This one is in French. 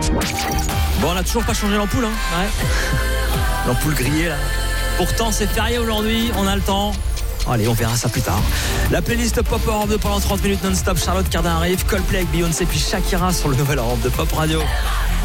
Bon, on a toujours pas changé l'ampoule, hein. Ouais. L'ampoule grillée, là. Pourtant, c'est férié aujourd'hui, on a le temps. Allez, on verra ça plus tard. La playlist Pop Europe 2 pendant 30 minutes non-stop. Charlotte Cardin arrive, Coldplay avec Beyoncé, puis Shakira sur le nouvel Europe de Pop Radio.